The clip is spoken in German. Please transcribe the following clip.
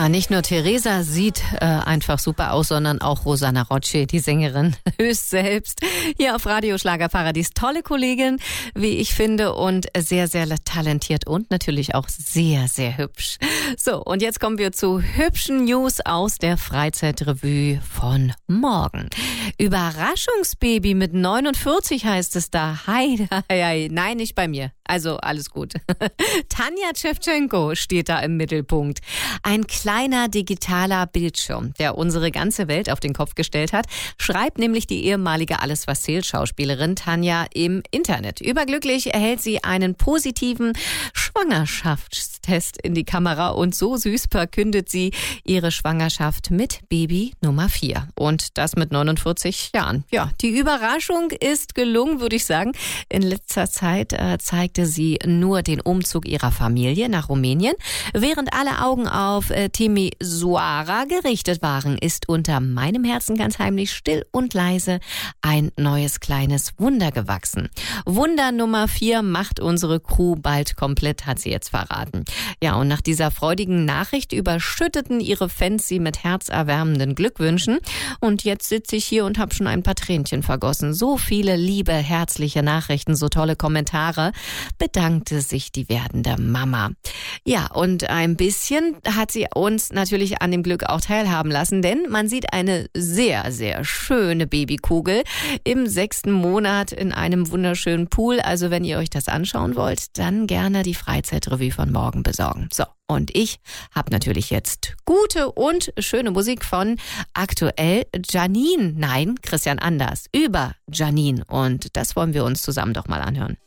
Ja, nicht nur Theresa sieht einfach super aus, sondern auch Rosanna Rocce, die Sängerin, höchst selbst, hier auf Radio Schlagerparadies. Tolle Kollegin, wie ich finde, und sehr, sehr talentiert und natürlich auch sehr, sehr hübsch. So, und jetzt kommen wir zu hübschen News aus der Freizeitrevue von morgen. Überraschungsbaby mit 49 heißt es da. Hi, nein, nicht bei mir. Also alles gut. Tanja Schewtschenko steht da im Mittelpunkt. Ein kleiner digitaler Bildschirm, der unsere ganze Welt auf den Kopf gestellt hat, schreibt nämlich die ehemalige Alles was zählt Schauspielerin Tanja im Internet. Überglücklich erhält sie einen positiven Schwangerschaftstest in die Kamera und so süß verkündet sie ihre Schwangerschaft mit Baby Nummer 4. Und das mit 49 Jahren. Ja, die Überraschung ist gelungen, würde ich sagen. In letzter Zeit zeigte sie nur den Umzug ihrer Familie nach Rumänien. Während alle Augen auf Timișoara gerichtet waren, ist unter meinem Herzen ganz heimlich still und leise ein neues kleines Wunder gewachsen. Wunder Nummer 4 macht unsere Crew bald komplett, hat sie jetzt verraten. Ja, und nach dieser freudigen Nachricht überschütteten ihre Fans sie mit herzerwärmenden Glückwünschen. Und jetzt sitze ich hier und habe schon ein paar Tränchen vergossen. So viele liebe, herzliche Nachrichten, so tolle Kommentare, bedankte sich die werdende Mama. Ja, und ein bisschen hat sie uns natürlich an dem Glück auch teilhaben lassen, denn man sieht eine sehr, sehr schöne Babykugel im 6. Monat in einem wunderschönen Pool. Also wenn ihr euch das anschauen wollt, dann gerne die Freizeitrevue von morgen besorgen. So, und ich habe natürlich jetzt gute und schöne Musik von aktuell Janine. Nein, Christian Anders über Janine. Und das wollen wir uns zusammen doch mal anhören.